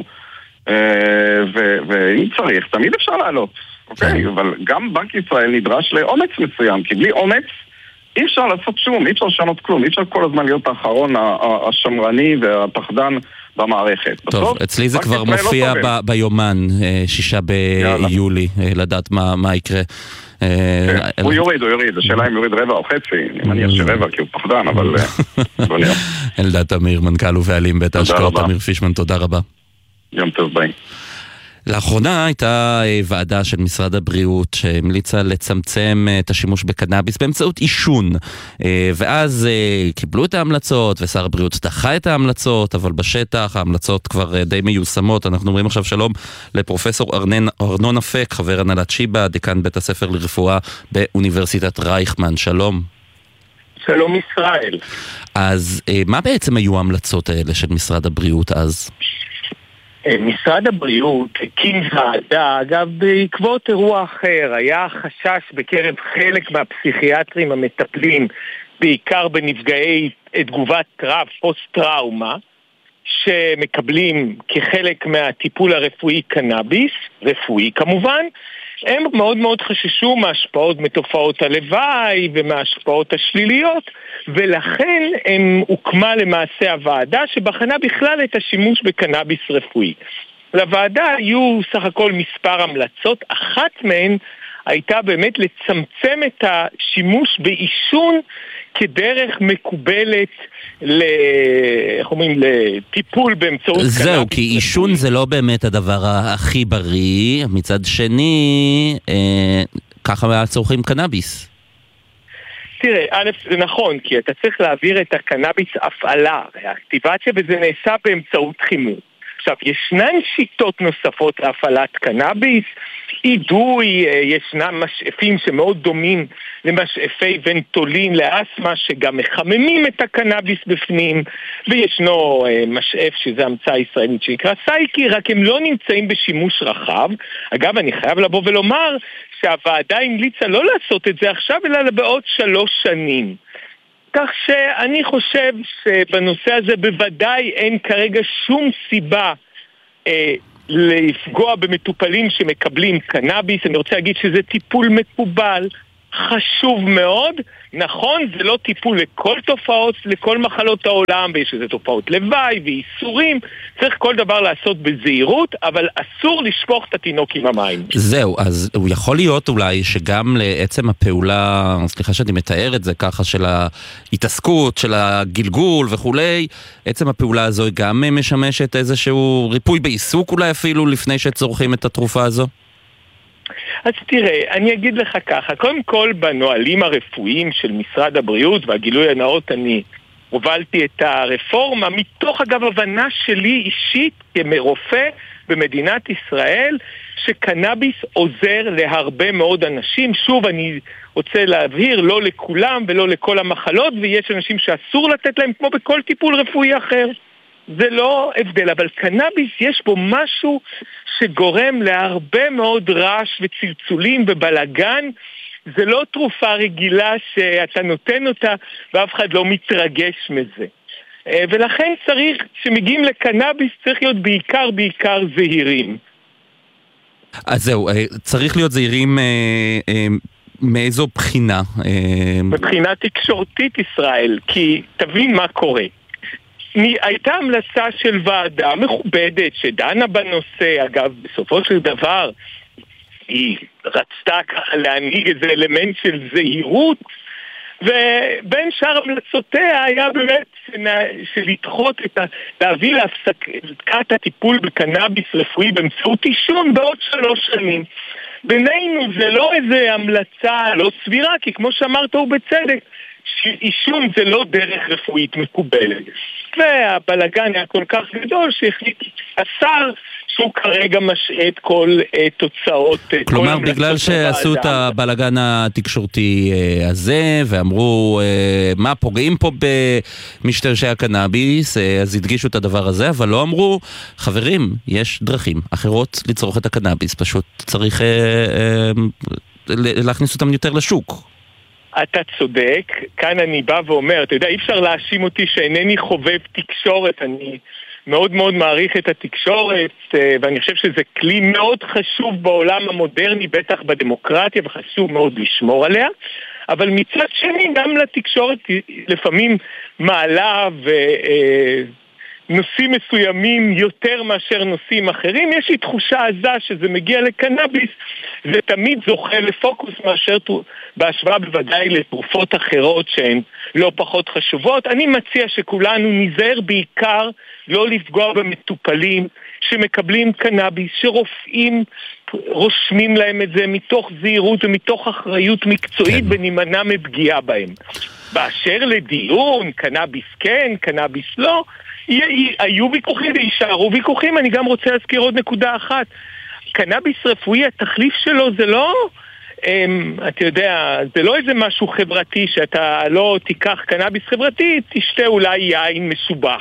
ואם צריך, תמיד אפשר לעלות, אוקיי? אבל גם בנק ישראל נדרש לאומץ מסוים, כי בלי אומץ אי אפשר לעשות שום, אי אפשר לשנות כלום, אי אפשר כל הזמן להיות האחרון השמרני והפחדן במערכת. טוב, אצלי זה כבר מופיע ביומן 6 ביולי, לדעת מה יקרה. הוא יוריד, השאלה אם יוריד רבע או חצי, אני מניח שרבע כי הוא פחדן, אבל בוא נראה. אלדד תמיר, מנכ"ל ובעלים בית ההשקעות, תמיר פישמן, תודה רבה. יום טוב, ביי. לאחרונה הייתה ועדה של משרד הבריאות שהמליצה לצמצם את השימוש בקנאביס באמצעות עישון, ואז קיבלו את ההמלצות ושר הבריאות דחה את ההמלצות, אבל בשטח ההמלצות כבר די מיושמות. אנחנו אומרים עכשיו שלום לפרופסור ארנון אפק, חבר הנהלת שיבא, דיקן בית הספר לרפואה באוניברסיטת רייכמן. שלום. שלום ישראל. אז מה בעצם היו ההמלצות האלה של משרד הבריאות אז? משרד הבריאות הקים ועדה, אגב בעקבות אירוע אחר, היה חשש בקרב חלק מהפסיכיאטרים המטפלים, בעיקר בנפגעי תגובת טראב, פוסט-טראומה, שמקבלים כחלק מהטיפול הרפואי קנאביס, רפואי כמובן, הם מאוד מאוד חששו מהשפעות מתופעות הלוואי ומהשפעות השליליות, ולכן הם הוקמה למעשה הוועדה שבחנה בכלל את השימוש בקנאביס רפואי. לוועדה היו סך הכל מספר המלצות, אחת מהן הייתה באמת לצמצם את השימוש בעישון כדרך מקובלת לטיפול באמצעות קנאביס. זהו, כי עישון זה לא באמת הדבר הכי בריא, מצד שני, ככה צורכים קנאביס. תראה, א', זה נכון, כי אתה צריך להעביר את הקנאביס הפעלה, האקטיבציה, וזה נעשה באמצעות חימום. עכשיו, ישנן שיטות נוספות להפעלת קנאביס, אידוי, ישנם משאפים שמאוד דומים למשאפי ונטולין לאסמה, שגם מחממים את הקנאביס בפנים, וישנו משאף שזה המצאה ישראלית שנקרא סייקי, רק הם לא נמצאים בשימוש רחב. אגב, אני חייב לבוא ולומר שהוועדה המליצה לא לעשות את זה עכשיו, אלא בעוד 3 שנים. כך שאני חושב שבנושא הזה בוודאי אין כרגע שום סיבה לפגוע במטופלים שמקבלים קנאביס. אני רוצה להגיד שזה טיפול מקובל, חשוב מאוד. נכון, זה לא טיפול לכל תופעות, לכל מחלות העולם, ויש איזה תופעות לוואי ואיסורים. צריך כל דבר לעשות בזהירות, אבל אסור לשפוך את התינוק עם המים. זהו, אז הוא יכול להיות אולי שגם לעצם הפעולה, סליחה שאני מתאר את זה ככה, של ההתעסקות, של הגלגול וכולי, עצם הפעולה הזו היא גם משמשת איזשהו ריפוי בעיסוק אולי אפילו לפני שצורכים את התרופה הזו? אז תראה, אני אגיד לך ככה, קודם כל בנועלים הרפואיים של משרד הבריאות והגילוי הנאות אני הובלתי את הרפורמה מתוך אגב הבנה שלי אישית כמרופא במדינת ישראל שקנאביס עוזר להרבה מאוד אנשים. שוב אני רוצה להבהיר, לא לכולם ולא לכל המחלות, ויש אנשים שאסור לתת להם כמו בכל טיפול רפואי אחר. זה לא הבדל, אבל קנאביס יש בו משהו שגורם להרבה מאוד רעש וצלצולים ובלגן. זה לא תרופה רגילה שאתה נותן אותה ואף אחד לא מתרגש מזה. ולכן צריך, שמגיעים לקנאביס צריך להיות בעיקר זהירים. אז זהו, צריך להיות זהירים מאיזו בחינה? מבחינה תקשורתית ישראל, כי תבין מה קורה. הייתה המלצה של ועדה מכובדת שדנה בנושא, אגב בסופו של דבר היא רצתה ככה להנהיג איזה אלמנט של זהירות, ובין שאר המלצותיה היה באמת שלדחות להביא להפסקת הטיפול בקנאביס רפואי באמצעות עישון בעוד 3 שנים. בינינו זה לא איזה המלצה לא סבירה, כי כמו שאמרת ובצדק, עישון זה לא דרך רפואית מקובלת. והבלגן היה כל כך גדול שהחליט השר שהוא כרגע משעה את כל תוצאות. כלומר, בגלל שעשו את הבלגן התקשורתי הזה ואמרו מה פוגעים פה במשתמשי הקנאביס, אז הדגישו את הדבר הזה, אבל לא אמרו, חברים, יש דרכים אחרות לצרוך את הקנאביס, פשוט צריך להכניס אותם יותר לשוק. אתה צודק, כאן אני בא ואומר, אתה יודע, אי אפשר להאשים אותי שאינני חובב תקשורת, אני מאוד מאוד מעריך את התקשורת, ואני חושב שזה כלי מאוד חשוב בעולם המודרני, בטח בדמוקרטיה, וחשוב מאוד לשמור עליה, אבל מצד שני גם לתקשורת לפעמים מעלה נושאים מסוימים יותר מאשר נושאים אחרים. יש לי תחושה עזה שזה מגיע לקנאביס, זה תמיד זוכה לפוקוס מאשר בהשוואה בוודאי לתרופות אחרות שהן לא פחות חשובות. אני מציע שכולנו נזהר בעיקר לא לפגוע במטופלים שמקבלים קנאביס, שרופאים רושמים להם את זה מתוך זהירות ומתוך אחריות מקצועית ונמנע מפגיעה בהם. באשר לדיון, קנאביס כן, קנאביס לא, היו ויכוחים וישארו ויכוחים. אני גם רוצה להזכיר עוד נקודה אחת. קנאביס רפואי, התחליף שלו זה לא, אתה יודע, זה לא איזה משהו חברתי שאתה לא תיקח קנאביס חברתי, תשתה אולי יין מסובך.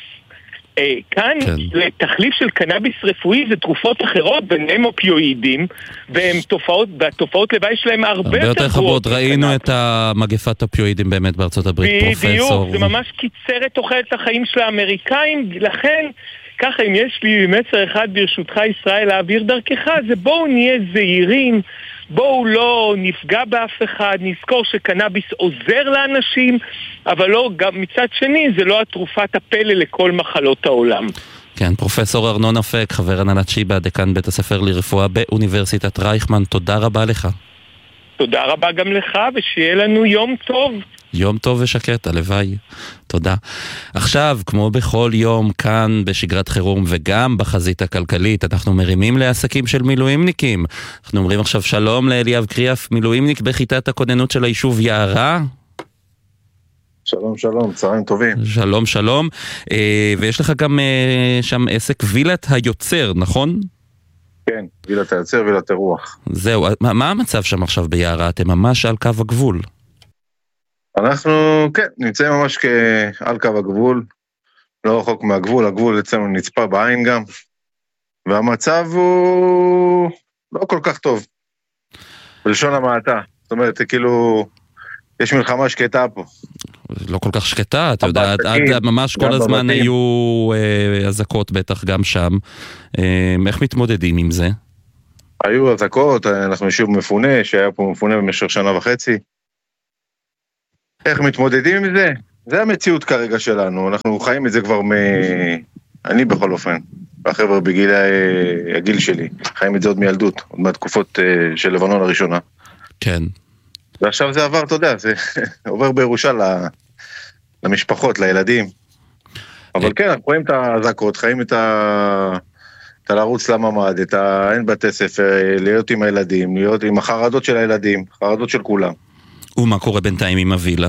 כאן לתחליף של קנאביס רפואי זה תרופות אחרות, ביניהם אופיואידים, והתופעות לוואי שלהם הרבה יותר חמורות. ראינו את מגפת אופיואידים באמת בארצות הברית, פרופסור. בדיוק, זה ממש קיצר את תוחלת החיים של האמריקאים, לכן ככה אם יש לי מסר אחד ברשותך ישראל להעביר דרכך, זה בואו נהיה זהירים, בואו לא נפגע באף אחד, נזכור שקנאביס עוזר לאנשים, אבל לא, גם מצד שני זה לא התרופת הפלא לכל מחלות העולם. כן, פרופסור ארנון אפק, חבר הנהלת שיבא, דיקן בית הספר לרפואה באוניברסיטת רייכמן, תודה רבה לך. תודה רבה גם לך, ושיהיה לנו יום טוב. יום טוב ושקט, הלוואי. תודה. עכשיו, כמו בכל יום כאן בשגרת חירום וגם בחזית הכלכלית, אנחנו מרימים לעסקים של מילואימניקים. אנחנו אומרים עכשיו שלום לאליאב קריאף, מילואימניק בכיתת הכוננות של היישוב יערה. שלום, שלום, צהריים טובים. שלום, שלום. ויש לך גם שם עסק וילת היוצר, נכון? כן, וילת היוצר, וילת הרוח. זהו, מה המצב שם עכשיו ביערה? אתם ממש על קו הגבול. אנחנו, כן, נמצאים ממש על קו הגבול, לא רחוק מהגבול, הגבול אצלנו נצפה בעין גם, והמצב הוא לא כל כך טוב, בלשון המעטה, זאת אומרת, כאילו, יש מלחמה שקטה פה. לא כל כך שקטה, אתה יודע, ממש כל הזמן היו אזעקות בטח גם שם. איך מתמודדים עם זה? היו אזעקות, אנחנו יישוב מפונה, שהיה פה מפונה במשך 1.5 שנה. איך מתמודדים עם זה? זה המציאות כרגע שלנו, אנחנו חיים את זה כבר אני בכל אופן, והחבר'ה הגיל שלי, חיים את זה עוד מילדות, עוד מהתקופות של לבנון הראשונה. כן. ועכשיו זה עבר, אתה יודע, זה עובר בירושה למשפחות, לילדים. אבל כן, אנחנו רואים את האזעקות, חיים את לרוץ לממ"ד, אין בתי ספר, להיות עם הילדים, להיות עם החרדות של הילדים, חרדות של כולם. ומה קורה בינתיים עם הווילה?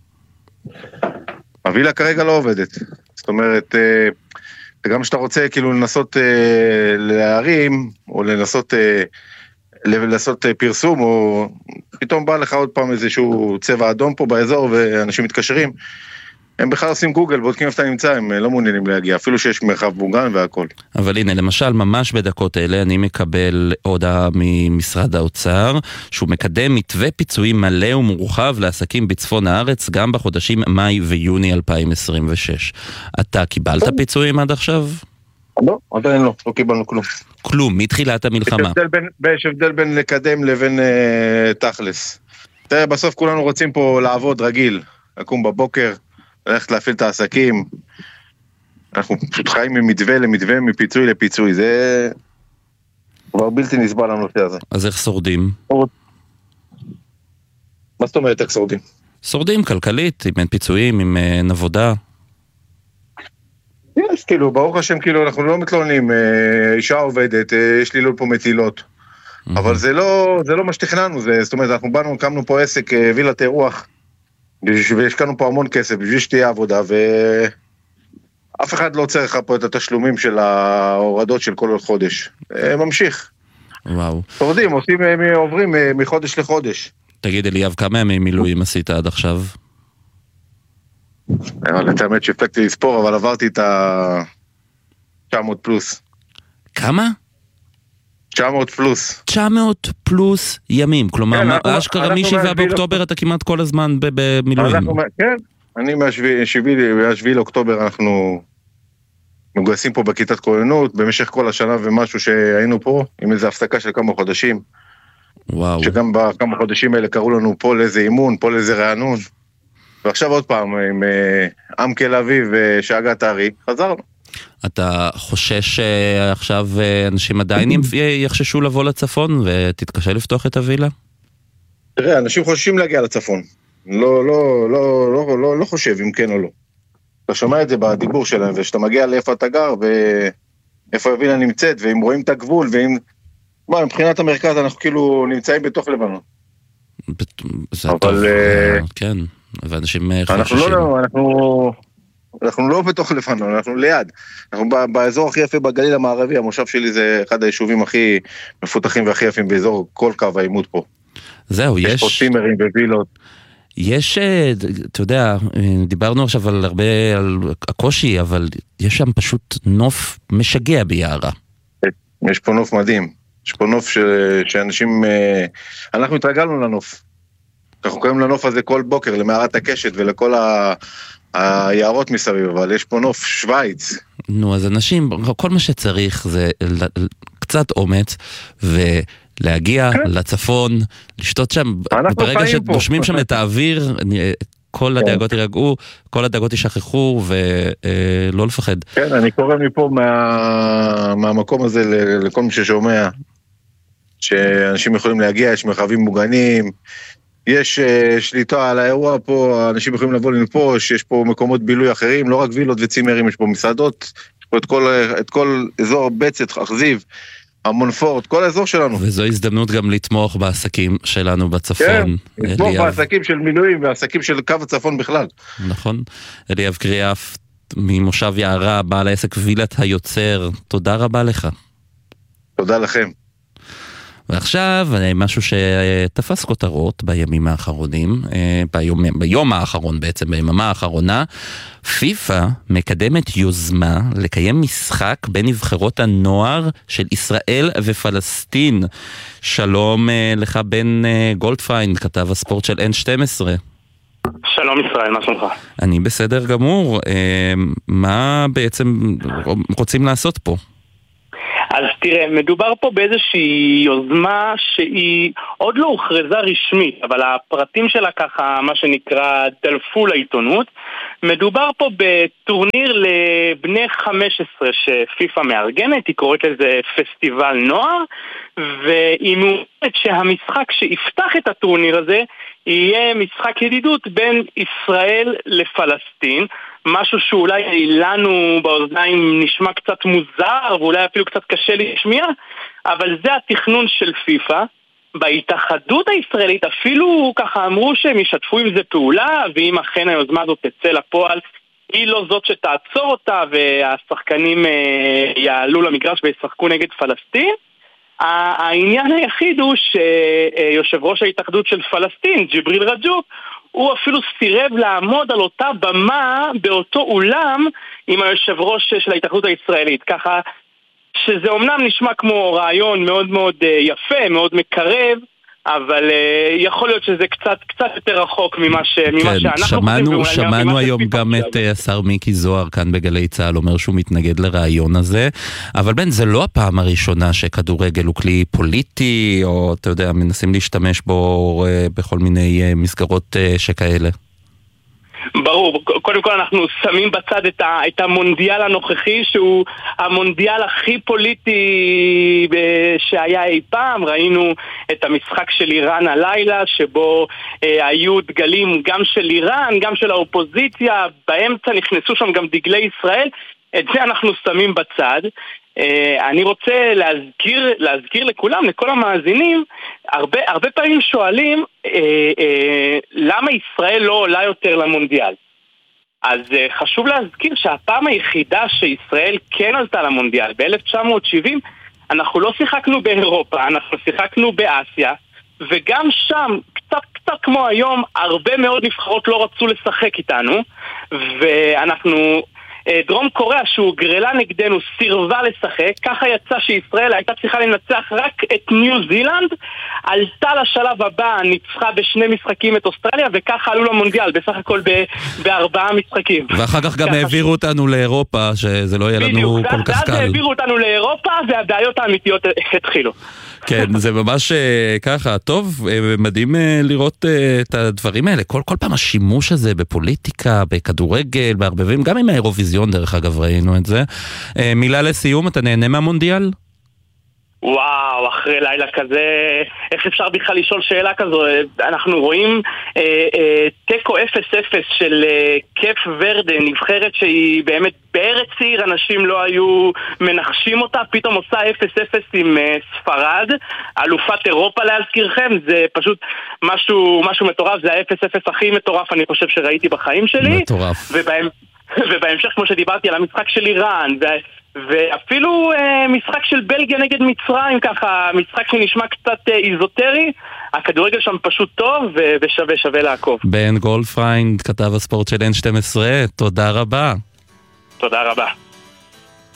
הווילה כרגע לא עובדת. זאת אומרת, גם שאתה רוצה כאילו לנסות להרים, או לנסות לעשות פרסום, או פתאום בא לך עוד פעם איזשהו צבע אדום פה באזור, ואנשים מתקשרים, הם בכלל עושים גוגל, בודקים איפה אתה נמצא, הם לא מעוניינים להגיע, אפילו שיש מרחב מוגן והכל. אבל הנה, למשל, ממש בדקות אלה, אני מקבל הודעה ממשרד האוצר, שהוא מקדם מתווה פיצויים מלא ומורחב לעסקים בצפון הארץ, גם בחודשים מאי ויוני 2026. אתה קיבלת פיצויים עד עכשיו? לא, עדיין לא קיבלנו כלום. כלום, מתחילת המלחמה. יש הבדל בין לקדם לבין תכלס. תראה, בסוף כולנו רוצים פה לעבוד רגיל, לקום בבוקר, ללכת להפעיל את העסקים. אנחנו פשוט חיים ממתווה למתווה, מפיצוי לפיצוי. זה כבר בלתי נסבל הנושא הזה. אז איך שורדים? מה זאת אומרת איך שורדים? שורדים כלכלית, אם אין פיצויים, אם אין עבודה. יש, כאילו, ברוך השם, כאילו, אנחנו לא מתלוננים, אישה עובדת, יש לי לא פה מטילות. אבל זה לא מה שתכננו, זאת אומרת, אנחנו באנו, קמנו פה עסק, וילת אירוח, והשקענו פה המון כסף, בשביל שתהיה עבודה, ואף אחד לא צריך פה את התשלומים של ההורדות של כל חודש. ממשיך. וואו. שורדים, עוברים מחודש לחודש. תגיד, אליאב, כמה ימי מילואים עשית עד עכשיו? את האמת שהפלגתי לספור, אבל עברתי את 900 פלוס. כמה? 900 פלוס. 900 פלוס ימים, כלומר, אשכרה מ7 באוקטובר אתה כמעט כל הזמן במילואים. כן, אני מה7 לאוקטובר אנחנו מגויסים פה בכיתת כוננות, במשך כל השנה ומשהו שהיינו פה, עם איזו הפסקה של כמה חודשים. וואו. שגם בכמה חודשים האלה קראו לנו פה לאיזה אימון, פה לאיזה רענון. ועכשיו עוד פעם, עם עם תל אביב ושאגת הארי, חזרנו. אתה חושש שעכשיו אנשים עדיין יחששו לבוא לצפון ותתקשה לפתוח את הווילה? תראה, אנשים חוששים להגיע לצפון. לא חושב אם כן או לא. אתה שומע את זה בדיבור שלהם, ושאתה מגיע לאיפה אתה גר, ואיפה הווילה נמצאת, ואם רואים את הגבול, מבחינת המרכז אנחנו כאילו נמצאים בתוך לבנון. זה טוב, כן. ואנשים חוששים. אנחנו לא בתוך לבנון, אנחנו ליד. אנחנו באזור הכי יפה בגליל המערבי, המושב שלי זה אחד היישובים הכי מפותחים והכי יפים באזור כל קו העימות פה. זהו, יש פה צימרים ווילות. יש, אתה יודע, דיברנו עכשיו על הרבה, על הקושי, אבל יש שם פשוט נוף משגע ביערה. יש פה נוף מדהים. יש פה נוף שאנשים, אנחנו התרגלנו לנוף. אנחנו קוראים לנוף הזה כל בוקר, למערת הקשת ולכל היערות מסביב, אבל יש פה נוף שוויץ. נו, אז אנשים, כל מה שצריך זה קצת אומץ, ולהגיע לצפון, לשתות שם, ברגע שנושמים שם את האוויר, כל הדאגות ירגעו, כל הדאגות ישכחו, ולא לפחד. כן, אני קורא מפה מהמקום הזה לכל מי ששומע, שאנשים יכולים להגיע, יש מרחבים מוגנים, יש שליטה על האירוע פה, אנשים יכולים לבוא לנפוש, יש פה מקומות בילוי אחרים, לא רק וילות וצימרים, יש פה מסעדות, יש פה את כל אזור בצת, אכזיב, המונפורט, כל האזור שלנו. וזו הזדמנות גם לתמוך בעסקים שלנו בצפון. כן, לתמוך בעסקים של מילואים ועסקים של קו הצפון בכלל. נכון. אליאב קריאף ממושב יערה, בעל העסק וילת היוצר, תודה רבה לך. תודה לכם. ועכשיו, משהו שתפס כותרות בימים האחרונים, ביום האחרון בעצם, ביממה האחרונה, פיפה מקדמת יוזמה לקיים משחק בין נבחרות הנוער של ישראל ופלסטין. שלום לך בן גולדפיין, כתב הספורט של N12. שלום ישראל, מה שלומך? אני בסדר גמור. מה בעצם רוצים לעשות פה? אז תראה, מדובר פה באיזושהי יוזמה שהיא עוד לא הוכרזה רשמית, אבל הפרטים שלה ככה, מה שנקרא, דלפו לעיתונות. מדובר פה בטורניר לבני 15 שפיפה מארגנת, היא קוראת לזה פסטיבל נוער, והיא אומרת שהמשחק שיפתח את הטורניר הזה יהיה משחק ידידות בין ישראל לפלסטין, משהו שאולי לנו באוזניים נשמע קצת מוזר ואולי אפילו קצת קשה להשמיע, אבל זה התכנון של פיפה. בהתאחדות הישראלית אפילו ככה אמרו שהם ישתפו עם זה פעולה, ואם אכן היוזמה הזאת תצא לפועל היא לא זאת שתעצור אותה והשחקנים יעלו למגרש וישחקו נגד פלסטין. העניין היחיד הוא שיושב ראש ההתאחדות של פלסטין, ג'יבריל רג'וב, הוא אפילו סירב לעמוד על אותה במה באותו אולם עם היושב ראש של ההתאחדות הישראלית, ככה שזה אומנם נשמע כמו רעיון מאוד מאוד יפה, מאוד מקרב, אבל יכול להיות שזה קצת יותר רחוק ממה שאנחנו חושבים. שמענו היום גם את השר מיקי זוהר כאן בגלי צהל אומר שהוא מתנגד לרעיון הזה, אבל בן, זה לא הפעם הראשונה שכדורגל הוא כלי פוליטי, או אתה יודע, מנסים להשתמש בו בכל מיני מסגרות שכאלה. ברור, קודם כל אנחנו שמים בצד את המונדיאל הנוכחי שהוא המונדיאל הכי פוליטי שהיה אי פעם. ראינו את המשחק של איראן הלילה שבו היו דגלים גם של איראן, גם של האופוזיציה, באמצע נכנסו שם גם דגלי ישראל. את זה אנחנו שמים בצד. אני רוצה להזכיר לכולם, לכל המאזינים, הרבה פעמים שואלים למה ישראל לא עולה יותר למונדיאל. אז חשוב להזכיר שהפעם היחידה שישראל כן עלתה למונדיאל ב-1970, אנחנו לא שיחקנו באירופה, אנחנו שיחקנו באסיה, וגם שם, קצת כמו היום, הרבה מאוד נבחרות לא רצו לשחק איתנו, ואנחנו דרום קוריאה שהוגרלה נגדנו סירבה לשחק, ככה יצא שישראל הייתה צריכה לנצח רק את ניו זילנד, עלתה לשלב הבא, ניצחה בשני משחקים את אוסטרליה, וככה עלו למונדיאל, בסך הכל בארבעה משחקים. ואחר כך גם העבירו אותנו לאירופה, שזה לא יהיה לנו כל כך קל. ואז העבירו אותנו לאירופה, והבעיות האמיתיות התחילו. כן, זה ממש ככה, טוב, מדהים לראות את הדברים האלה. כל פעם השימוש הזה בפוליטיקה, בכדורגל, בערבבים, גם עם האירוויזיון דרך אגב ראינו את זה. מילה לסיום, אתה נהנה מהמונדיאל? וואו, אחרי לילה כזה, איך אפשר בכלל לשאול שאלה כזו? אנחנו רואים טקו 0-0 של קאפ ורדה, נבחרת שהיא באמת בארץ צעיר, אנשים לא היו מנחשים אותה, פתאום עושה 0-0 עם ספרד, אלופת אירופה להזכירכם, זה פשוט משהו מטורף, זה ה-0-0 הכי מטורף אני חושב שראיתי בחיים שלי. מטורף. ובהמשך כמו שדיברתי על המשחק של איראן, ואפילו משחק של בלגיה נגד מצרים, ככה משחק שנשמע קצת איזוטרי, הכדורגל שם פשוט טוב ושווה לעקוב. בן גולדפריינד, כתב הספורט של N12, תודה רבה. תודה רבה.